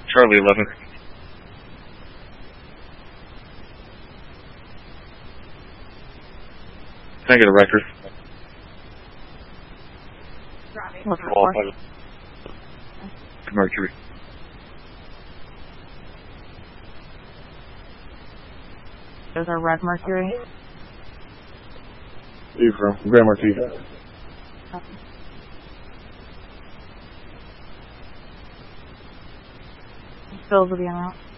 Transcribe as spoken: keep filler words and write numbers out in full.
Charlie eleven. Can I get a record? What's the four? Mercury. Those are Red Mercury. You from Grand Marquis. Okay. Bills will be on route.